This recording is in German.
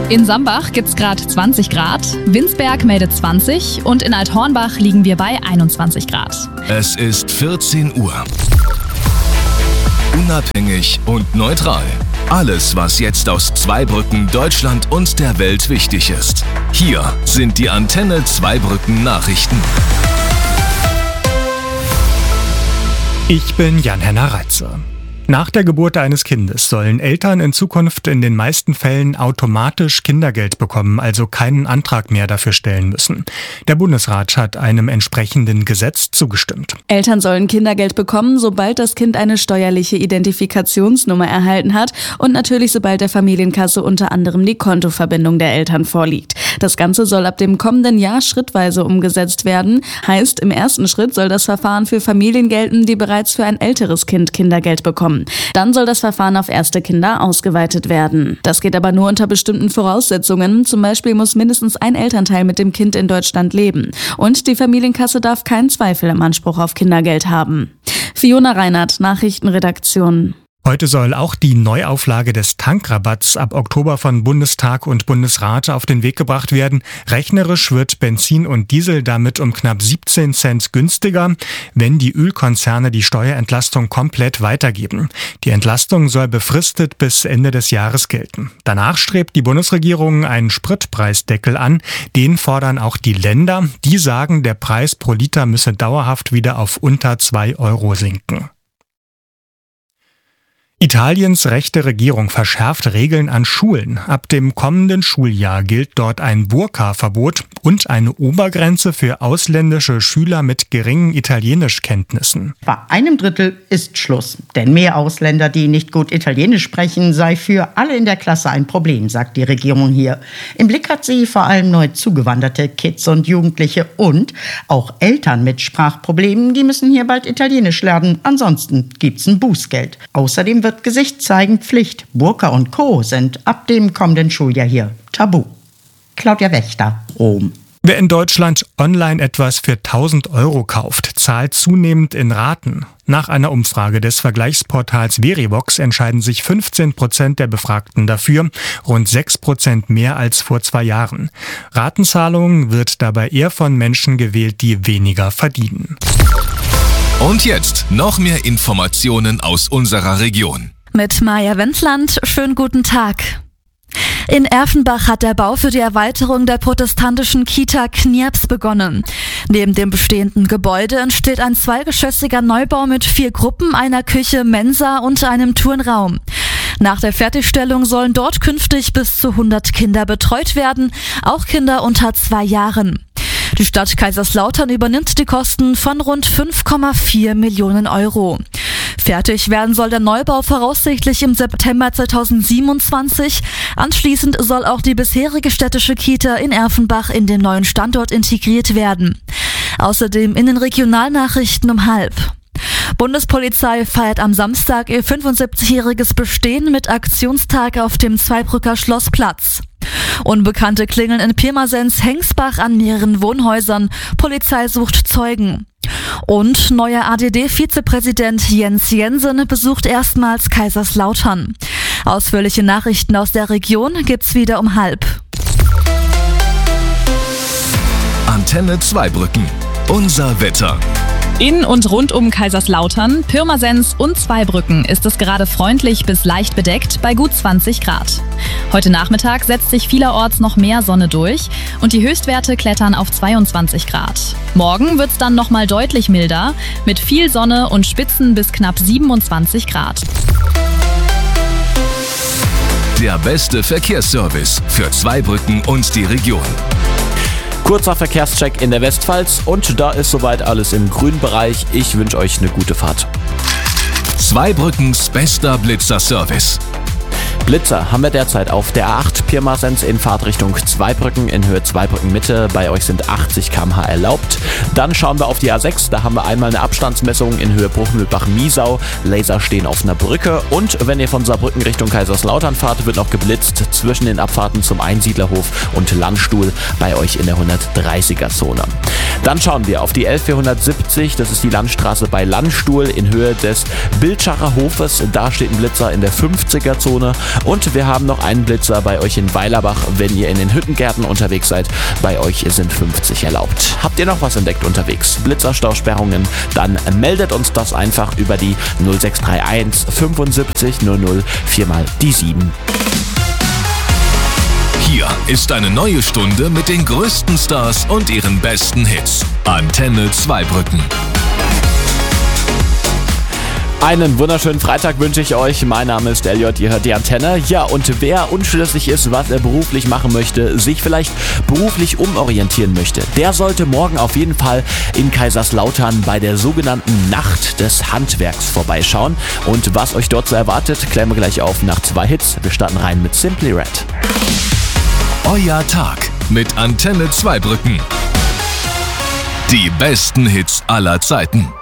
In Sambach gibt's gerade 20 Grad, Winsberg meldet 20 und in Althornbach liegen wir bei 21 Grad. Es ist 14 Uhr. Unabhängig und neutral. Alles, was jetzt aus Zweibrücken, Deutschland und der Welt wichtig ist. Hier sind die Antenne Zweibrücken Nachrichten. Ich bin Jan-Henner Reitze. Nach der Geburt eines Kindes sollen Eltern in Zukunft in den meisten Fällen automatisch Kindergeld bekommen, also keinen Antrag mehr dafür stellen müssen. Der Bundesrat hat einem entsprechenden Gesetz zugestimmt. Eltern sollen Kindergeld bekommen, sobald das Kind eine steuerliche Identifikationsnummer erhalten hat und natürlich sobald der Familienkasse unter anderem die Kontoverbindung der Eltern vorliegt. Das Ganze soll ab dem kommenden Jahr schrittweise umgesetzt werden. Heißt, im ersten Schritt soll das Verfahren für Familien gelten, die bereits für ein älteres Kind Kindergeld bekommen. Dann soll das Verfahren auf erste Kinder ausgeweitet werden. Das geht aber nur unter bestimmten Voraussetzungen. Zum Beispiel muss mindestens ein Elternteil mit dem Kind in Deutschland leben. Und die Familienkasse darf keinen Zweifel im Anspruch auf Kindergeld haben. Fiona Reinhardt, Nachrichtenredaktion. Heute soll auch die Neuauflage des Tankrabatts ab Oktober von Bundestag und Bundesrat auf den Weg gebracht werden. Rechnerisch wird Benzin und Diesel damit um knapp 17 Cent günstiger, wenn die Ölkonzerne die Steuerentlastung komplett weitergeben. Die Entlastung soll befristet bis Ende des Jahres gelten. Danach strebt die Bundesregierung einen Spritpreisdeckel an. Den fordern auch die Länder. Die sagen, der Preis pro Liter müsse dauerhaft wieder auf unter 2 Euro sinken. Italiens rechte Regierung verschärft Regeln an Schulen. Ab dem kommenden Schuljahr gilt dort ein Burka-Verbot und eine Obergrenze für ausländische Schüler mit geringen Italienischkenntnissen. Bei 1/3 ist Schluss. Denn mehr Ausländer, die nicht gut Italienisch sprechen, sei für alle in der Klasse ein Problem, sagt die Regierung hier. Im Blick hat sie vor allem neu zugewanderte Kids und Jugendliche und auch Eltern mit Sprachproblemen, die müssen hier bald Italienisch lernen. Ansonsten gibt's ein Bußgeld. Außerdem wird Gesicht zeigen Pflicht. Burka und Co. sind ab dem kommenden Schuljahr hier tabu. Claudia Wächter, Rom. Wer in Deutschland online etwas für 1.000 Euro kauft, zahlt zunehmend in Raten. Nach einer Umfrage des Vergleichsportals Verivox entscheiden sich 15% der Befragten dafür, rund 6% mehr als vor 2 Jahren. Ratenzahlung wird dabei eher von Menschen gewählt, die weniger verdienen. Und jetzt noch mehr Informationen aus unserer Region. Mit Maja Wendland, schönen guten Tag. In Erfenbach hat der Bau für die Erweiterung der protestantischen Kita Knirps begonnen. Neben dem bestehenden Gebäude entsteht ein zweigeschossiger Neubau mit 4 Gruppen, einer Küche, Mensa und einem Turnraum. Nach der Fertigstellung sollen dort künftig bis zu 100 Kinder betreut werden, auch Kinder unter 2 Jahren. Die Stadt Kaiserslautern übernimmt die Kosten von rund 5,4 Millionen Euro. Fertig werden soll der Neubau voraussichtlich im September 2027. Anschließend soll auch die bisherige städtische Kita in Erfenbach in den neuen Standort integriert werden. Außerdem in den Regionalnachrichten um 12:30. Bundespolizei feiert am Samstag ihr 75-jähriges Bestehen mit Aktionstag auf dem Zweibrücker Schlossplatz. Unbekannte klingeln in Pirmasens-Hengsbach an mehreren Wohnhäusern. Polizei sucht Zeugen. Und neuer ADD-Vizepräsident Jens Jensen besucht erstmals Kaiserslautern. Ausführliche Nachrichten aus der Region gibt's wieder um 12:30. Antenne Zweibrücken. Unser Wetter. In und rund um Kaiserslautern, Pirmasens und Zweibrücken ist es gerade freundlich bis leicht bedeckt bei gut 20 Grad. Heute Nachmittag setzt sich vielerorts noch mehr Sonne durch und die Höchstwerte klettern auf 22 Grad. Morgen wird's dann nochmal deutlich milder mit viel Sonne und Spitzen bis knapp 27 Grad. Der beste Verkehrsservice für Zweibrücken und die Region. Kurzer Verkehrscheck in der Westpfalz und da ist soweit alles im grünen Bereich. Ich wünsche euch eine gute Fahrt. Zweibrückens bester Blitzer-Service. Blitzer haben wir derzeit auf der A8 Pirmasens in Fahrtrichtung Zweibrücken in Höhe Zweibrücken Mitte. Bei euch sind 80 km/h erlaubt. Dann schauen wir auf die A6. Da haben wir einmal eine Abstandsmessung in Höhe Bruchmühlbach-Miesau. Laser stehen auf einer Brücke. Und wenn ihr von Saarbrücken Richtung Kaiserslautern fahrt, wird noch geblitzt zwischen den Abfahrten zum Einsiedlerhof und Landstuhl bei euch in der 130er-Zone. Dann schauen wir auf die 11470. Das ist die Landstraße bei Landstuhl in Höhe des Bildschacher Hofes. Da steht ein Blitzer in der 50er-Zone. Und wir haben noch einen Blitzer bei euch in Weilerbach, wenn ihr in den Hüttengärten unterwegs seid. Bei euch sind 50 erlaubt. Habt ihr noch was entdeckt unterwegs? Blitzerstausperrungen? Dann meldet uns das einfach über die 0631 75 00 4 mal die 7. Hier ist eine neue Stunde mit den größten Stars und ihren besten Hits. Antenne Zweibrücken. Einen wunderschönen Freitag wünsche ich euch. Mein Name ist Elliot, ihr hört die Antenne. Ja, und wer unschlüssig ist, was er beruflich machen möchte, sich vielleicht beruflich umorientieren möchte, der sollte morgen auf jeden Fall in Kaiserslautern bei der sogenannten Nacht des Handwerks vorbeischauen. Und was euch dort so erwartet, klären wir gleich auf nach 2 Hits. Wir starten rein mit Simply Red. Euer Tag mit Antenne Zweibrücken. Die besten Hits aller Zeiten.